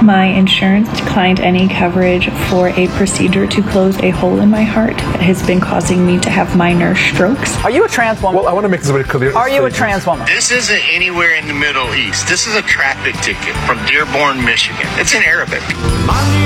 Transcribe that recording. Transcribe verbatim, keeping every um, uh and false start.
My insurance declined any coverage for a procedure to close a hole in my heart that has been causing me to have minor strokes. Are you a trans woman? Well, I want to make this very clear. Are you a trans woman? This isn't anywhere in the Middle East. This is a traffic ticket from Dearborn, Michigan. It's in Arabic.